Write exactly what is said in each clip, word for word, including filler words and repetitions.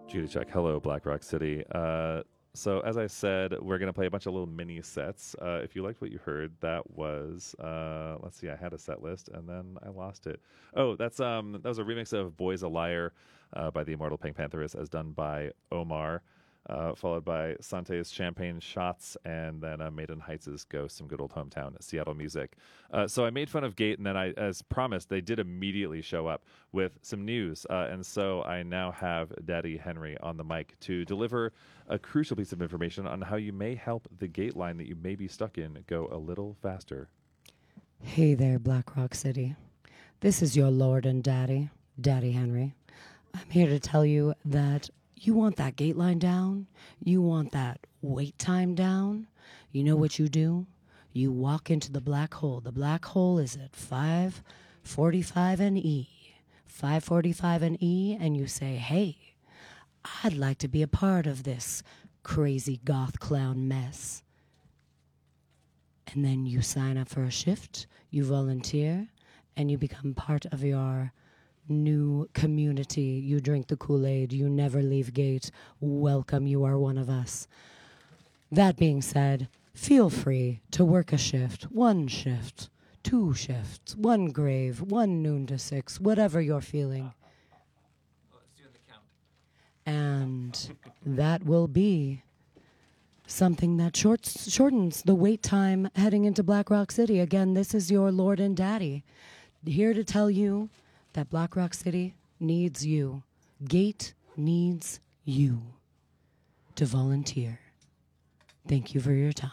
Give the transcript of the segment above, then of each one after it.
Judy Check. Hello, Black Rock City. Uh, so, as I said, we're going to play a bunch of little mini sets. Uh, if you liked what you heard, that was, uh, let's see, I had a set list and then I lost it. Oh, that's um, that was a remix of Boy's a Liar uh, by the Immortal Pink Panthers, as done by Omar, uh, followed by Sante's Champagne Shots, and then uh, Maiden Heights' Ghost, some good old hometown Seattle music. Uh, so I made fun of Gate, and then I, as promised, they did immediately show up with some news. Uh, and so I now have Daddy Henry on the mic to deliver a crucial piece of information on how you may help the Gate line that you may be stuck in go a little faster. Hey there, Black Rock City. This is your Lord and Daddy, Daddy Henry. I'm here to tell you that you want that gate line down. You want that wait time down. You know what you do? You walk into the black hole. The black hole is at five forty-five and E. five forty-five and E, and you say, hey, I'd like to be a part of this crazy goth clown mess. And then you sign up for a shift, you volunteer, and you become part of your new community. You drink the Kool-Aid. You never leave Gate. Welcome. You are one of us. That being said, feel free to work a shift, one shift, two shifts, one grave, one noon to six, whatever you're feeling. Let's do the count. And that will be something that shorts, shortens the wait time heading into Black Rock City. Again, this is your Lord and Daddy, here to tell you that Black Rock City needs you. Gate needs you to volunteer. Thank you for your time.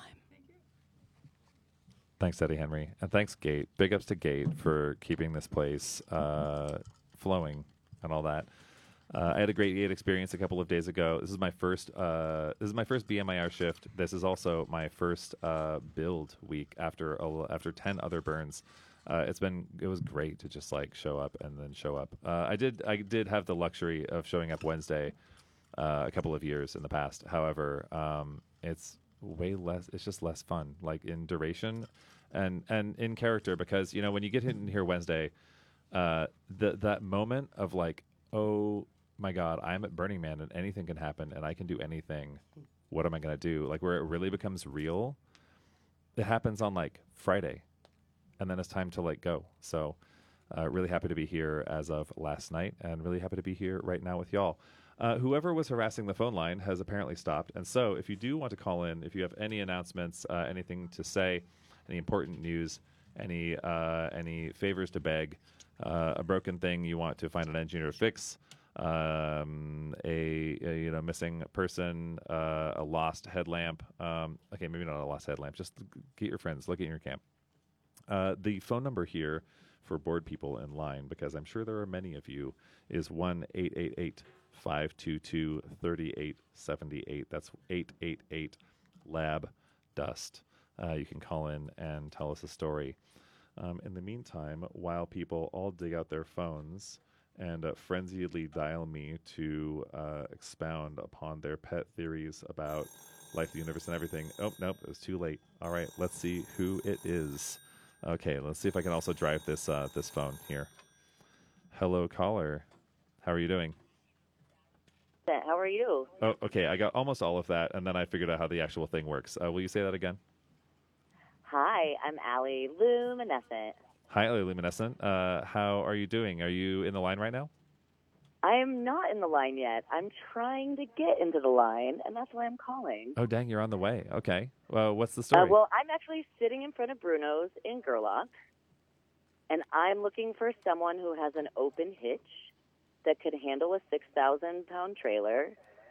Thanks, Daddy Henry. And thanks, Gate. Big ups to Gate for keeping this place uh, flowing and all that. Uh, I had a great Gate experience a couple of days ago. This is my first. Uh, this is my first B M I R shift. This is also my first uh, build week after a, after ten other burns. Uh, it's been it was great to just like show up and then show up. Uh, I did I did have the luxury of showing up Wednesday uh, a couple of years in the past. However, um, it's way less. It's just less fun, like in duration and and in character, because you know when you get in here Wednesday, uh, the that moment of like, oh my God, I'm at Burning Man and anything can happen and I can do anything. What am I gonna do? Like where it really becomes real. It happens on like Friday. And then it's time to like go. So uh, really happy to be here as of last night and really happy to be here right now with y'all. Uh, whoever was harassing the phone line has apparently stopped. And so if you do want to call in, if you have any announcements, uh, anything to say, any important news, any uh, any favors to beg, uh, a broken thing you want to find an engineer to fix, um, a, a you know missing person, uh, a lost headlamp. Um, okay, maybe not a lost headlamp. Just get your friends, look at your camp. Uh, the phone number here for bored people in line, because I'm sure there are many of you, is one eight eight eight, five two two, three eight seven eight. That's eight eight eight, lab dust. Uh, you can call in and tell us a story. Um, in the meantime, while people all dig out their phones and uh, frenziedly dial me to uh, expound upon their pet theories about life, the universe, and everything. Oh, nope, it was too late. All right, let's see who it is. Okay, let's see if I can also drive this uh, this phone here. Hello, caller. How are you doing? How are you? Oh, okay. I got almost all of that, and then I figured out how the actual thing works. Uh, will you say that again? Hi, I'm Allie Luminescent. Hi, Ellie Luminescent. Uh, how are you doing? Are you in the line right now? I am not in the line yet. I'm trying to get into the line, and that's why I'm calling. Oh, dang, you're on the way. Okay. Well, what's the Uh, story? well, I'm actually sitting in front of Bruno's in Gerlach, and I'm looking for someone who has an open hitch that could handle a six thousand pound trailer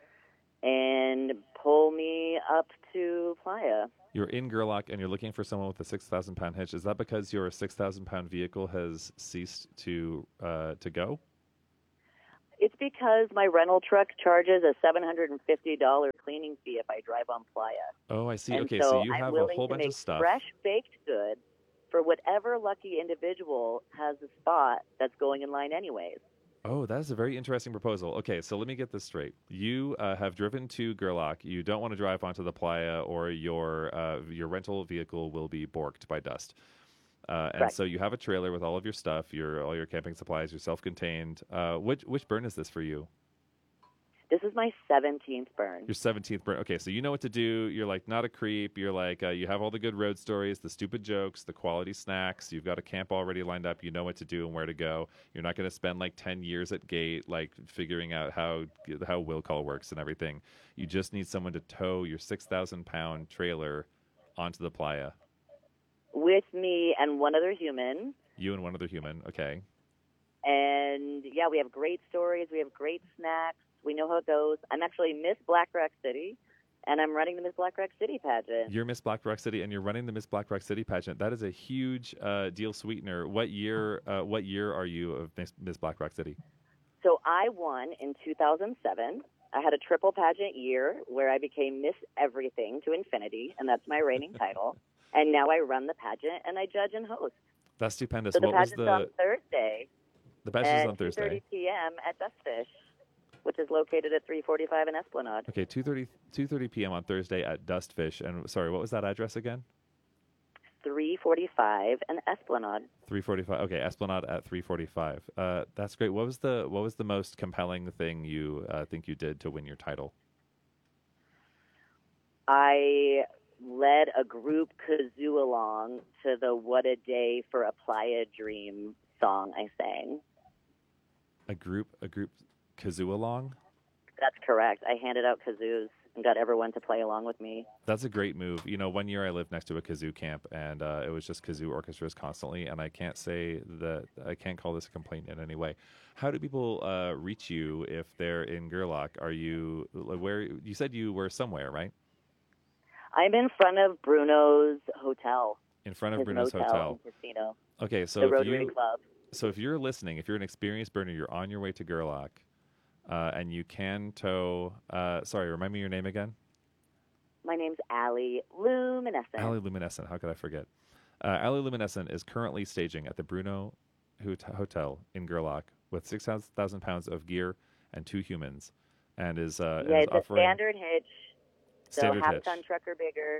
and pull me up to Playa. You're in Gerlach, and you're looking for someone with a six thousand pound hitch. Is that because your six thousand pound vehicle has ceased to uh, to go? It's because my rental truck charges a seven hundred fifty dollars cleaning fee if I drive on Playa. Oh, I see. And Okay, so, so you I'm have a willing whole to bunch make of stuff. fresh baked goods for whatever lucky individual has a spot that's going in line anyways. Oh, that is a very interesting proposal. Okay, so let me get this straight. You uh, have driven to Gerlach. You don't want to drive onto the playa, or your uh, your rental vehicle will be borked by dust. Uh, and Correct. so you have a trailer with all of your stuff, your all your camping supplies, your self-contained. Uh, which which burn is this for you? This is my seventeenth burn. Your seventeenth burn. Okay, so you know what to do. You're like not a creep. You're like, uh, you have all the good road stories, the stupid jokes, the quality snacks. You've got a camp already lined up. You know what to do and where to go. You're not going to spend like ten years at gate, like figuring out how how will call works and everything. You just need someone to tow your six thousand pound trailer onto the playa. With me and one other human. You and one other human. Okay. And, yeah, we have great stories. We have great snacks. We know how it goes. I'm actually Miss Black Rock City, and I'm running the Miss Black Rock City pageant. You're Miss Black Rock City, and you're running the Miss Black Rock City pageant. That is a huge uh, deal sweetener. What year? Uh, what year are you of Miss, Miss Black Rock City? So I won in two thousand seven. I had a triple pageant year where I became Miss Everything to Infinity, and that's my reigning title. And now I run the pageant, and I judge and host. That's stupendous. So the what was pageant's the on Thursday. The pageant's at on Thursday. two thirty p.m. at Dustfish, which is located at three forty-five in Esplanade. Okay, two thirty p.m. on Thursday at Dustfish. And sorry, what was that address again? three forty-five in Esplanade. three forty-five. Okay, Esplanade at three forty-five. Uh, that's great. What was the what was the most compelling thing you uh, think you did to win your title? I led a group kazoo along to the "What a Day for a Playa Dream" song I sang. A group, a group kazoo along? That's correct. I handed out kazoos and got everyone to play along with me. That's a great move. You know, one year I lived next to a kazoo camp, and uh, it was just kazoo orchestras constantly, and I can't say that, I can't call this a complaint in any way. How do people uh, reach you if they're in Gerlach? Are you, where, you said you were somewhere, right? I'm in front of Bruno's Hotel. In front of His Bruno's motel Hotel. and casino. Okay, so the if Rotary you, Club. So if you're listening, if you're an experienced burner, you're on your way to Gerlach, uh, and you can tow, uh, sorry, remind me your name again? My name's Allie Luminescent. Allie Luminescent, how could I forget? Uh, Allie Luminescent is currently staging at the Bruno Hotel in Gerlach with six thousand pounds of gear and two humans, and is, uh, yeah, is it's offering... a standard hitch. So Standard half hitch. ton truck or bigger.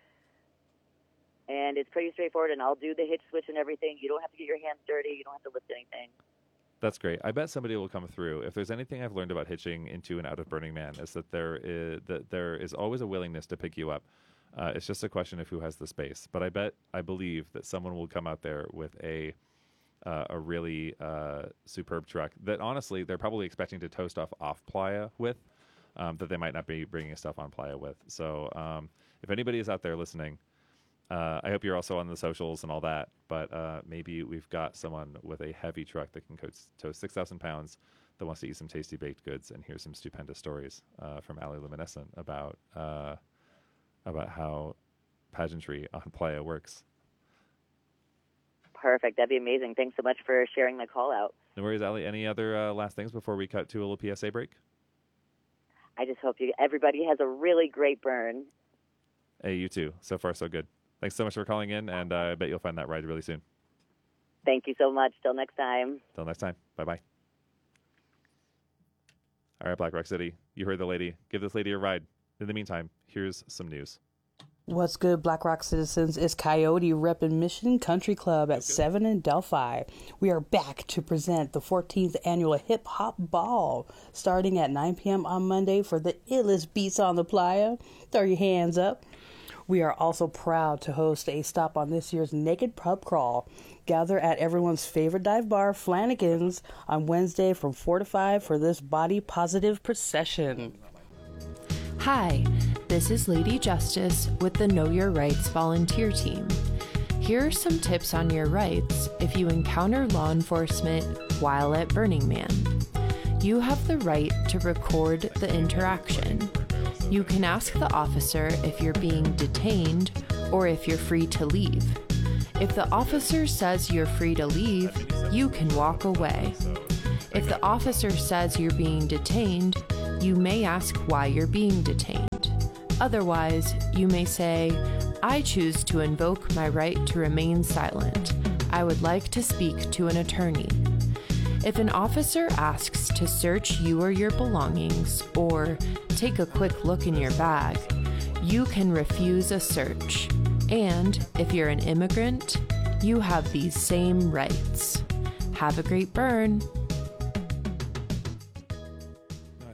And it's pretty straightforward, and I'll do the hitch switch and everything. You don't have to get your hands dirty. You don't have to lift anything. That's great. I bet somebody will come through. If there's anything I've learned about hitching into and out of Burning Man, is that there is that there is always a willingness to pick you up. Uh, it's just a question of who has the space. But I bet, I believe that someone will come out there with a uh, a really uh, superb truck that honestly they're probably expecting to tow stuff off Playa with, um, that they might not be bringing stuff on Playa with. So um, if anybody is out there listening, Uh, I hope you're also on the socials and all that, but uh, maybe we've got someone with a heavy truck that can co- tow six thousand pounds that wants to eat some tasty baked goods and hear some stupendous stories uh, from Allie Luminescent about uh, about how pageantry on Playa works. Perfect. That'd be amazing. Thanks so much for sharing the call out. No worries, Allie. Any other uh, last things before we cut to a little P S A break? I just hope you everybody has a really great burn. Hey, you too. So far, so good. Thanks so much for calling in, and uh, I bet you'll find that ride really soon. Thank you so much. Till next time. Till next time. Bye-bye. All right, Black Rock City. You heard the lady. Give this lady a ride. In the meantime, here's some news. What's good, Black Rock citizens? It's Coyote repping Mission Country Club at seven in Delphi. We are back to present the fourteenth annual Hip Hop Ball, starting at nine p.m. on Monday for the illest beats on the playa. Throw your hands up. We are also proud to host a stop on this year's Naked Pub Crawl. Gather at everyone's favorite dive bar, Flanagan's, on Wednesday from four to five for this body-positive procession. Hi, this is Lady Justice with the Know Your Rights volunteer team. Here are some tips on your rights if you encounter law enforcement while at Burning Man. You have the right to record the interaction. You can ask the officer if you're being detained or if you're free to leave. If the officer says you're free to leave, you can walk away. If the officer says you're being detained, you may ask why you're being detained. Otherwise, you may say, I choose to invoke my right to remain silent. I would like to speak to an attorney. If an officer asks to search you or your belongings or take a quick look in your bag, you can refuse a search. And if you're an immigrant, you have these same rights. Have a great burn. I think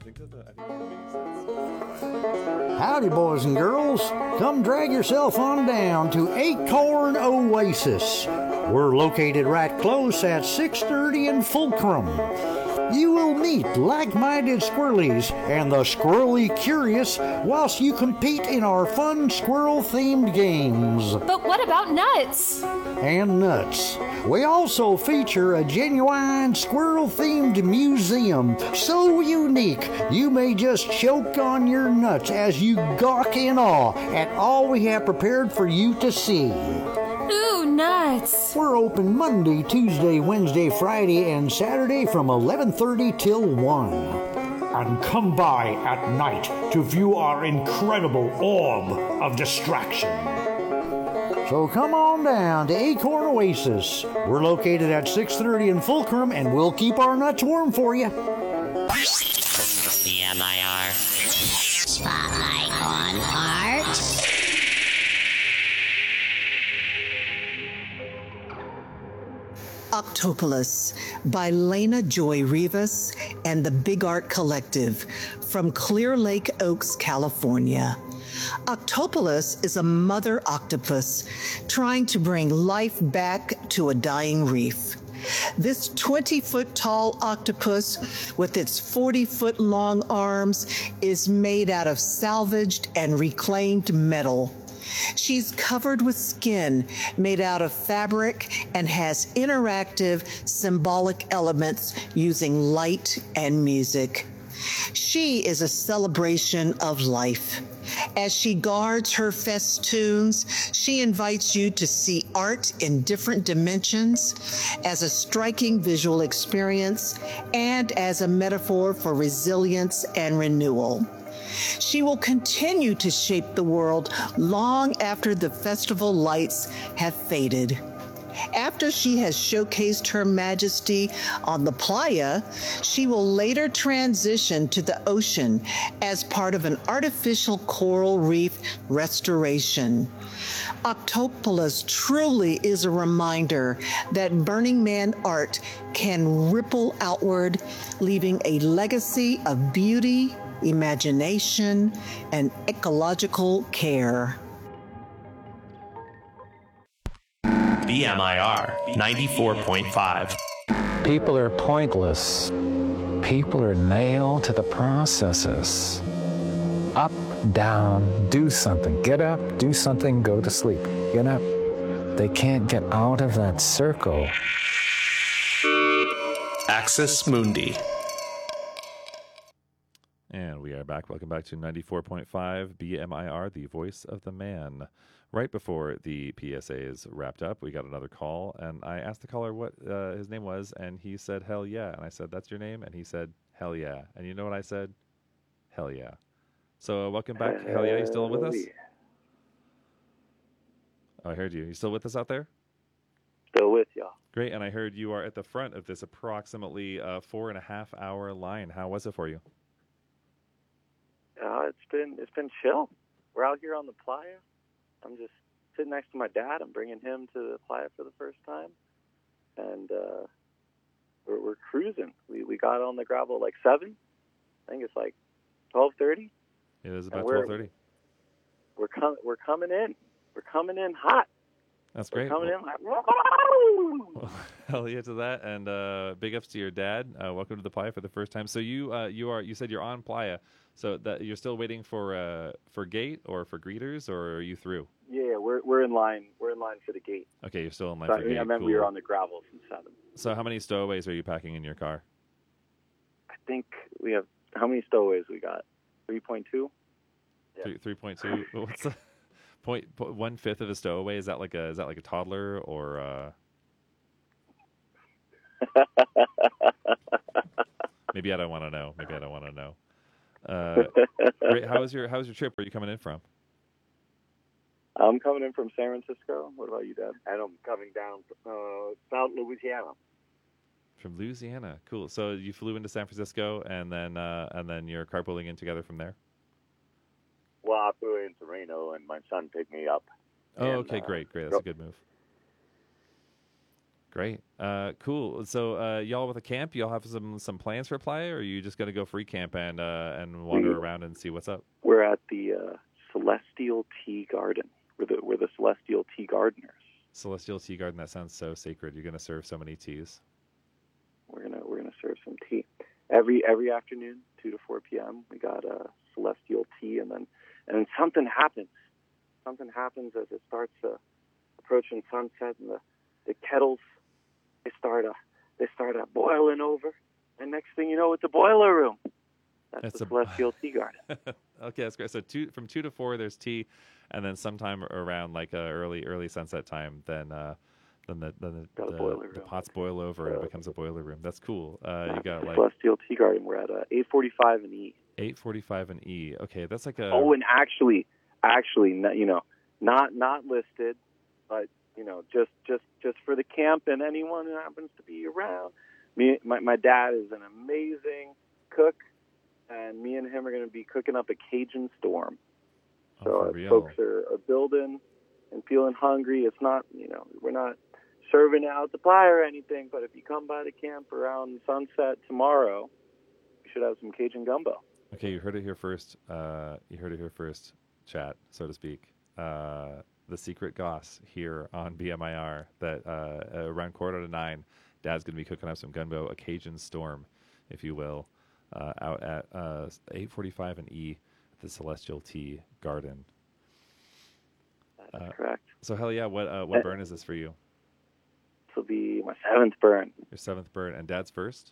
think that the, I think that makes sense. Howdy, boys and girls. Come drag yourself on down to Acorn Oasis. We're located right close at six thirty in Fulcrum. You will meet like-minded squirrelies and the squirrely curious whilst you compete in our fun squirrel-themed games. But what about nuts? And nuts. We also feature a genuine squirrel-themed museum so unique you may just choke on your nuts as you gawk in awe at all we have prepared for you to see. Ooh, nuts. We're open Monday, Tuesday, Wednesday, Friday, and Saturday from eleven thirty till one. And come by at night to view our incredible orb of distraction. So come on down to Acorn Oasis. We're located at six thirty in Fulcrum, and we'll keep our nuts warm for you. B M I R. Spotlight on art. Octopolis by Lena Joy Rivas and the Big Art Collective from Clear Lake Oaks, California. Octopolis is a mother octopus trying to bring life back to a dying reef. This twenty-foot tall octopus with its forty-foot long arms is made out of salvaged and reclaimed metal. She's covered with skin made out of fabric and has interactive symbolic elements using light and music. She is a celebration of life. As she guards her festoons, she invites you to see art in different dimensions as a striking visual experience and as a metaphor for resilience and renewal. She will continue to shape the world long after the festival lights have faded. After she has showcased her majesty on the playa, she will later transition to the ocean as part of an artificial coral reef restoration. Octopolis truly is a reminder that Burning Man art can ripple outward, leaving a legacy of beauty, imagination, and ecological care. B M I R ninety-four point five. People are pointless. People are nailed to the processes. Up, down, do something. Get up, do something, go to sleep. Get up. They can't get out of that circle. Axis Mundi. And we are back. Welcome back to ninety-four point five B M I R, the voice of the man. Right before the P S A is wrapped up, we got another call, and I asked the caller what uh, his name was, and he said, hell yeah. And I said, that's your name? And he said, hell yeah. And you know what I said? Hell yeah. So uh, welcome back. Hell yeah, you still with us? Oh, I heard you. You still with us out there? Still with y'all. Great, and I heard you are at the front of this approximately uh, four and a half hour line. How was it for you? Uh, it's been it's been chill. We're out here on the playa. I'm just sitting next to my dad. I'm bringing him to the playa for the first time, and uh, we're, we're cruising. We we got on the gravel like seven. I think it's like twelve thirty. It is about twelve thirty. We're com- we're coming in. We're coming in hot. That's great. We're coming well, in hot. Well, hell yeah to that, and uh, big ups to your dad. Uh, welcome to the playa for the first time. So you uh, you are you said you're on playa. So that you're still waiting for uh, for gate or for greeters, or are you through? Yeah, we're we're in line. We're in line for the gate. Okay, you're still in line so, for the gate. I meant cool. we were on the gravel from seven. So how many stowaways are you packing in your car? I think we have how many stowaways we got? Three point two. Three three point two. What's the point? One fifth of a stowaway? Is that like a is that like a toddler or? Uh... Maybe I don't want to know. Maybe I don't want to know. Uh, great. How was your How was your trip? Where are you coming in from? I'm coming in from San Francisco. What about you, Dad? And I'm coming down uh, South Louisiana. From Louisiana, cool. So you flew into San Francisco, and then uh, and then you're carpooling in together from there. Well, I flew into Reno, and my son picked me up. Oh, and, okay, uh, great, great. That's a good move. Great. Uh, cool. So uh, y'all with a camp, y'all have some some plans for playa, or are you just going to go free camp and uh, and wander We- around and see what's up? We're at the uh, Celestial Tea Garden. We're the we're the Celestial Tea Gardeners. Celestial Tea Garden. That sounds so sacred. You're going to serve so many teas. We're gonna we're gonna serve some tea every every afternoon, two to four p.m. We got uh, Celestial Tea, and then and then something happens. Something happens as it starts uh, approaching sunset, and the, the kettles they start uh, they start uh, boiling over, and next thing you know, it's a boiler room. That's It's the a- Celestial Tea Garden. Okay, that's great. So two from two to four, there's tea, and then sometime around like uh, early early sunset time, then uh, then the then the, Got a the, boiler the room. pots boil over and it becomes a boiler room. That's cool. Uh, you got like Celestial Tea Garden. We're at uh, eight forty-five and E. eight forty-five and E. Okay, that's like a Oh, and actually, actually, no- you know, not not listed, but you know, just just just for the camp and anyone who happens to be around. Me, my my dad is an amazing cook, and me and him are going to be cooking up a Cajun storm. Oh, So for if real. folks are, are building and feeling hungry, it's not, you know, we're not serving it out to pie or anything, but if you come by the camp around sunset tomorrow, you should have some Cajun gumbo. Okay, you heard it here first. Uh, you heard it here first, chat, so to speak. Uh, the secret goss here on B M I R that uh, around quarter to nine, Dad's going to be cooking up some gumbo, a Cajun storm, if you will, uh, out at uh, eight forty-five and E at the Celestial Tea Garden. That's Uh, correct. So hell yeah, what uh, what Uh, burn is this for you? This will be my seventh burn. Your seventh burn, and Dad's first?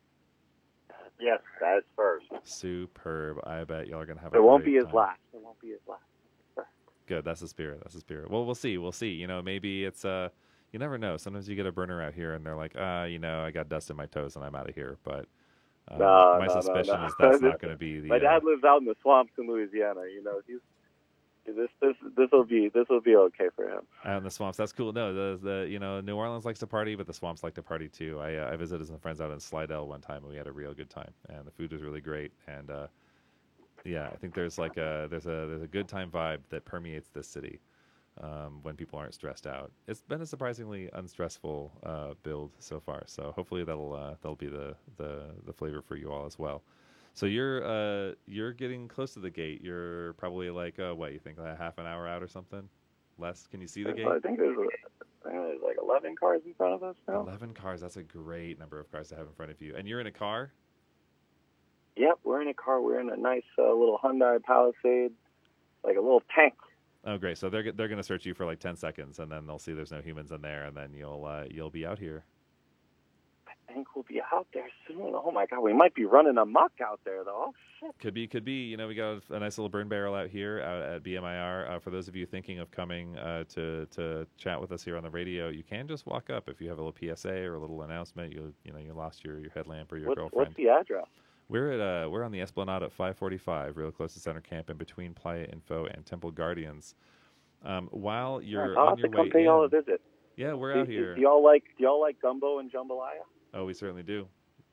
Yes, that's first. Superb. I bet y'all are going to have a It won't great be his time. last. It won't be his last. Good. That's the spirit. That's the spirit. Well, we'll see. We'll see. You know, maybe it's uh, you never know. Sometimes you get a burner out here, and they're like, ah, you know, I got dust in my toes, and I'm out of here. But uh, No, my no, no, suspicion no. is that's not going to be the. My uh, dad lives out in the swamps in Louisiana. You know, he's this this this will be this will be okay for him. out in the swamps. That's cool. No, the the you know New Orleans likes to party, but the swamps like to party too. I uh, I visited some friends out in Slidell one time, and we had a real good time, and the food was really great. And uh, yeah, I think there's like a there's a there's a good time vibe that permeates this city. Um, when people aren't stressed out, it's been a surprisingly unstressful uh, build so far. So hopefully that'll uh, that'll be the, the the flavor for you all as well. So you're uh, you're getting close to the gate. You're probably like uh, what you think, like a half an hour out or something? Less? Can you see the gate? I think there's, a, I think there's like eleven cars in front of us now. Eleven cars. That's a great number of cars to have in front of you. And you're in a car. Yep, we're in a car. We're in a nice uh, little Hyundai Palisade, like a little tank. Oh, great. So they're they're going to search you for like ten seconds, and then they'll see there's no humans in there, and then you'll uh, you'll be out here. I think we'll be out there soon. Oh my God, we might be running amok out there though. Oh shit. Could be, could be. You know, we got a nice little burn barrel out here out at B M I R. Uh, for those of you thinking of coming uh, to to chat with us here on the radio, you can just walk up if you have a little P S A or a little announcement. You you know you lost your, your headlamp or your What's, girlfriend. what's the address? We're at uh, we're on the Esplanade at five forty-five, real close to Center Camp, in between Playa Info and Temple Guardians. Um, while you're I'll on have your to come way pay y'all a in, visit. yeah, we're do, out do- here. Do y'all like do y'all like gumbo and jambalaya? Oh, we certainly do.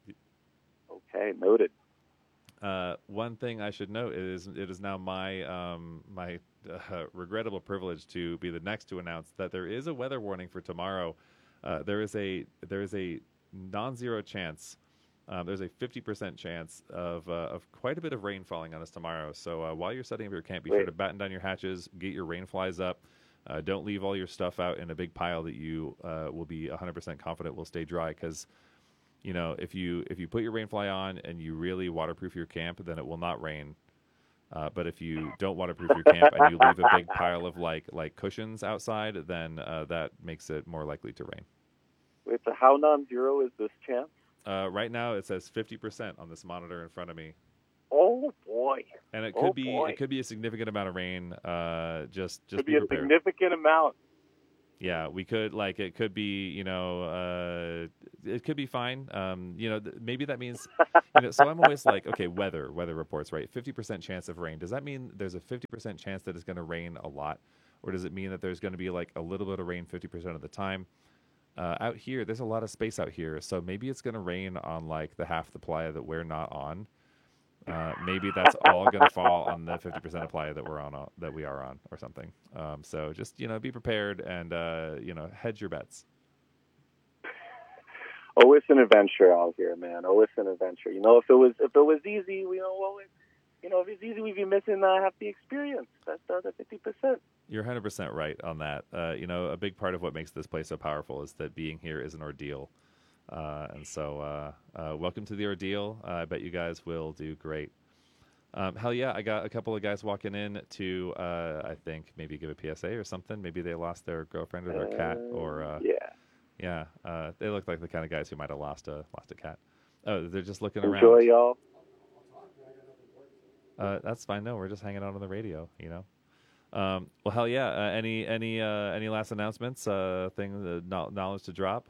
Okay, noted. Uh, one thing I should note is it is now my um, my uh, regrettable privilege to be the next to announce that there is a weather warning for tomorrow. Uh, there is a there is a non-zero chance. Um, there's a fifty percent chance of uh, of quite a bit of rain falling on us tomorrow. So uh, while you're setting up your camp, be Wait. sure to batten down your hatches, get your rain flies up. Uh, don't leave all your stuff out in a big pile that you uh, will be one hundred percent confident will stay dry, because you know, if you if you put your rain fly on and you really waterproof your camp, then it will not rain. Uh, but if you don't waterproof your camp and you leave a big pile of like like cushions outside, then uh, that makes it more likely to rain. Wait, so how non-zero is this chance? Uh, right now, it says fifty percent on this monitor in front of me, Oh boy. and it could Oh, be boy. it could be a significant amount of rain. Uh, just just Could be be a prepared. significant amount. Yeah, we could like it could be you know uh, it could be fine. Um, you know th- maybe that means you know. So I'm always like, okay, weather weather reports, right? fifty percent chance of rain. Does that mean there's a fifty percent chance that it's going to rain a lot, or does it mean that there's going to be like a little bit of rain fifty percent of the time? Uh, out here, there's a lot of space out here, so maybe it's going to rain on like the half the playa that we're not on. Uh, maybe that's all going to fall on the fifty percent of playa that we're on, uh, that we are on, or something. Um, so just you know, be prepared and uh, you know, hedge your bets. oh, it's an adventure out here, man. Oh, it's an adventure. You know, if it was if it was easy, you know, well, it, you know, if it's easy, we'd be missing uh, half the experience. That's the other fifty percent. You're one hundred percent right on that. Uh, you know, a big part of what makes this place so powerful is that being here is an ordeal. Uh, and so, uh, uh, welcome to the ordeal. Uh, I bet you guys will do great. Um, hell yeah, I got a couple of guys walking in to, uh, I think, maybe give a P S A or something. Maybe they lost their girlfriend or their uh, cat, or uh, yeah, yeah. Uh, they look like the kind of guys who might have lost a lost a cat. Oh, they're just looking Enjoy, around. y'all. Uh, that's fine. No, we're just hanging out on the radio, you know. Um, well, hell yeah. Uh, any any uh, any last announcements? Uh, thing, uh, no- knowledge to drop.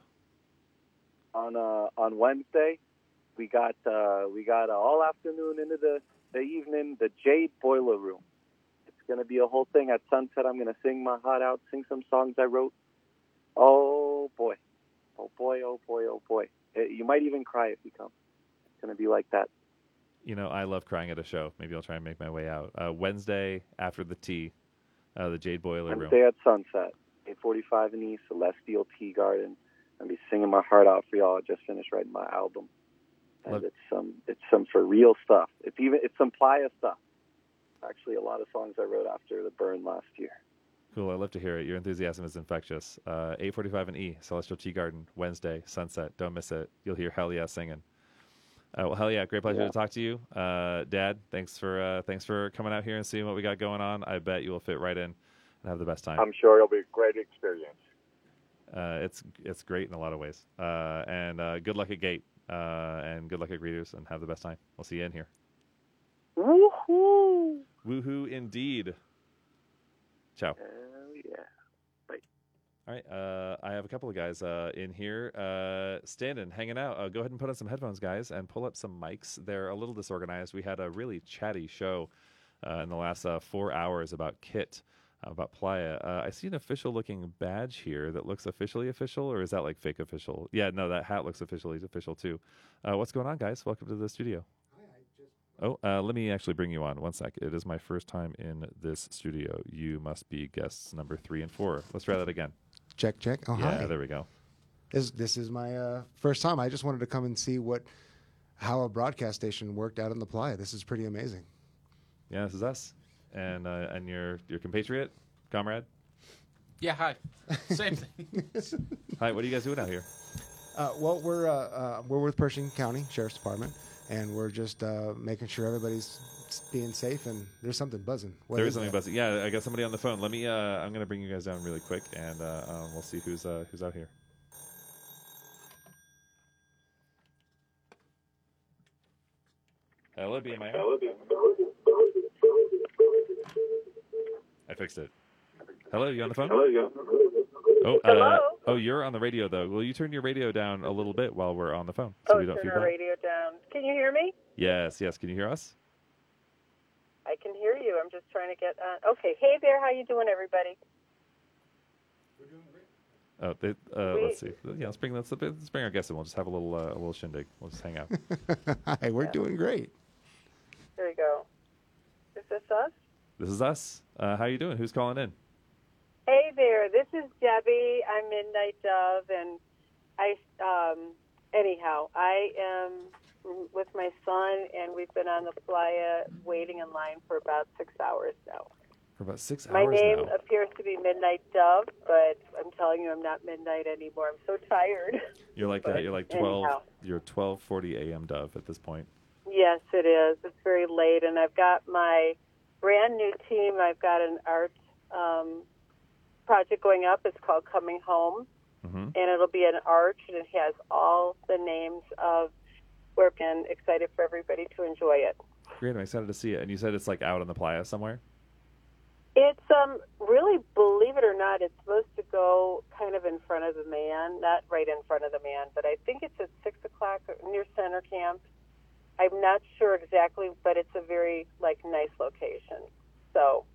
On uh, on Wednesday, we got uh, we got uh, all afternoon into the, the evening, the Jade Boiler Room. It's gonna be a whole thing at sunset. I'm gonna sing my heart out, sing some songs I wrote. Oh boy, oh boy, oh boy, oh boy. It, you might even cry if you come. It's gonna be like that. You know, I love crying at a show. Maybe I'll try and make my way out. Uh, Wednesday after the tea, uh, the Jade Boiler Room. Wednesday at sunset, eight forty-five in East, Celestial Tea Garden. I'll be singing my heart out for y'all. I just finished writing my album, and love. it's some it's some for real stuff. It's even it's some playa stuff. Actually, a lot of songs I wrote after the burn last year. Cool. I love to hear it. Your enthusiasm is infectious. Uh, eight forty-five in E, Celestial Tea Garden, Wednesday, sunset. Don't miss it. You'll hear hell yeah singing. Uh, well, hell yeah, great pleasure yeah. to talk to you, uh, Dad. Thanks for uh, thanks for coming out here and seeing what we got going on. I bet you will fit right in and have the best time. I'm sure it'll be a great experience. Uh, it's it's great in a lot of ways, uh, and uh, good luck at Gate, uh, and good luck at Greeters, and have the best time. We'll see you in here. Woohoo! Woohoo indeed. Ciao. Hell yeah. Bye. All right, uh, I have a couple of guys uh, in here uh, standing, hanging out. Uh, go ahead and put on some headphones, guys, and pull up some mics. They're a little disorganized. We had a really chatty show uh, in the last uh, four hours about Kit, uh, about Playa. Uh, I see an official-looking badge here that looks officially official, or is that like fake official? Yeah, no, that hat looks officially official, too. Uh, what's going on, guys? Welcome to the studio. Oh, uh, let me actually bring you on. One sec. It is my first time in this studio. You must be guests number three and four. Let's try that again. Check, check. Oh, yeah, hi. there we go. This, this is my uh, first time. I just wanted to come and see what how a broadcast station worked out in the Playa. This is pretty amazing. Yeah, this is us. And uh, and your your compatriot, comrade? Yeah, hi. Same thing. Hi, what are you guys doing out here? Uh, well, we're uh, uh, we're with Pershing County Sheriff's Department, and we're just uh, making sure everybody's being safe, and there's something buzzing. What there is is something that? buzzing. Yeah, I got somebody on the phone. Let me. Uh, I'm going to bring you guys down really quick, and uh, um, we'll see who's uh, who's out here. Hello, B M I R. I fixed it. Hello, you on the phone? Hello, yeah. Oh, uh, Hello? oh, you're on the radio though. Will you turn your radio down a little bit while we're on the phone, so oh, we don't turn feel our bad? radio down. Can you hear me? Yes, yes. Can you hear us? I can hear you. I'm just trying to get on. Okay. Hey there. How you doing, everybody? Oh, they, uh, We- let's see. Yeah, let's bring let's, let's bring our guests in. We'll just have a little uh, a little shindig. We'll just hang out. Hi, we're doing great. There you go. Is this us? This is us. Uh, how you doing? Who's calling in? Hey there. This is Debbie. I'm Midnight Dove, and I. Um, anyhow, I am with my son, and we've been on the playa waiting in line for about six hours now. For about six My hours name now. appears to be Midnight Dove, but I'm telling you, I'm not midnight anymore. I'm so tired. You're like that. But You're like twelve. anyhow. You're twelve forty a.m. Dove at this point. Yes, it is. It's very late, and I've got my brand new team. I've got an art um, project going up. It's called Coming Home, mm-hmm. and it'll be an arch, and it has all the names of where I'm excited for everybody to enjoy it. Great. I'm excited to see it. And you said it's like out on the playa somewhere. It's um really, believe it or not, it's supposed to go kind of in front of the man, not right in front of the man, but I think it's at six o'clock near Center Camp. I'm not sure exactly, but it's a very like nice location. So